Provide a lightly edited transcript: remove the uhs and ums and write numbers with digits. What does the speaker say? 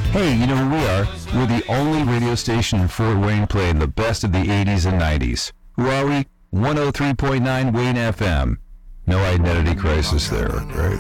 Hey, you know who we are? We're the only radio station in Fort Wayne playing the best of the 80s and 90s. Who are we? 103.9 Wayne FM. No identity crisis there, right?